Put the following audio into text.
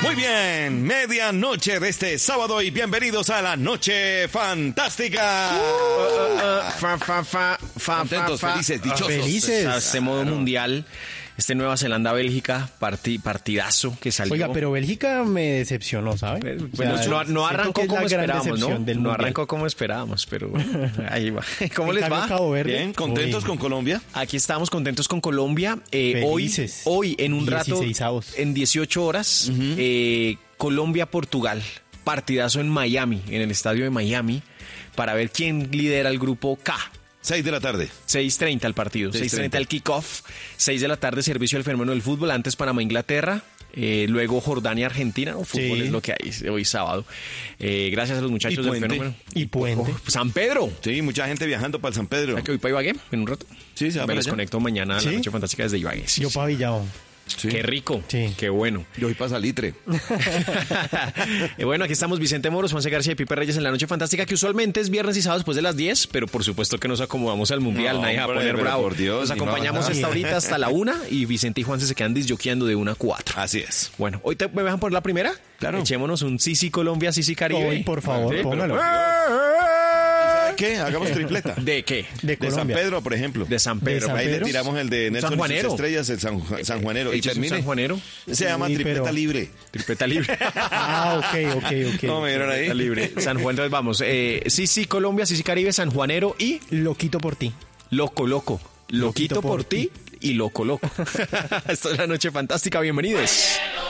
Muy bien, medianoche de este sábado y bienvenidos a la Noche Fantástica. Contentos, felices, dichosos. Felices. Este modo mundial, Nueva Zelanda-Bélgica, partidazo que salió. Oiga, pero Bélgica me decepcionó, ¿sabe? Bueno, no arrancó como esperábamos, ¿no? No Arrancó como esperábamos, pero ahí va. ¿Cómo les va? Cabo Verde. Bien, contentos con Colombia. Aquí estamos contentos con Colombia. Felices. Hoy, en un rato, 16avos. en 18 horas, Colombia-Portugal. Partidazo en Miami, en el estadio de Miami, para ver quién lidera el grupo K. 6 de la tarde. 6:30 el partido, 6:30 el kickoff, 6 de la tarde servicio al fenómeno del fútbol, antes Panamá-Inglaterra, luego Jordania-Argentina, ¿no? Fútbol es lo que hay hoy sábado. Gracias a los muchachos del fenómeno. Y Puente. San Pedro. Sí, mucha gente viajando para el San Pedro. ¿Sabes que voy para Ibagué en un rato? Sí, se va Me para les allá. conecto mañana a la Noche Fantástica desde Ibagué. Sí, Yo sí. pabillado. Sí. Qué rico, Sí. qué bueno. Yo voy para Salitre. Bueno, aquí estamos Vicente Moros, Juanse García y Pipe Reyes en la Noche Fantástica, que usualmente es viernes y sábado después de las 10, pero por supuesto que nos acomodamos al Mundial, No, nadie va a hombre, poner pero bravo. por Dios, Nos ni acompañamos no. esta horita hasta la 1 y Vicente y Juanse se quedan disjoqueando de 1 a 4. Así es. Bueno, ¿hoy me dejan poner la primera? Claro. Echémonos un Sisi Colombia, Sisi Caribe. Hoy, por favor, Sí, pero póngalo. ¿Sabe qué? Hagamos tripleta. ¿De qué? De De San Colombia. Pedro, por ejemplo. De San Pedro. De San Ahí le Pedro. tiramos el de Nelson y sus Sanjuanero. estrellas, el San Juanero. Y Échese un termine. sanjuanero. Se llama Uy, tripleta pero- libre. Tripleta libre. Ah, ok. ¿Cómo me vieron ahí? Tripleta libre. San Juan, entonces vamos. Sisi Colombia, Sisi Caribe, San Juanero y Loquito por ti. Loco. Loquito por ti y Loco. Esta es la Noche Fantástica, bienvenidos.